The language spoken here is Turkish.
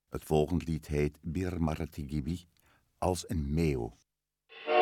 Het volgende lied heet Bir Marati Gibi, als een meeuw.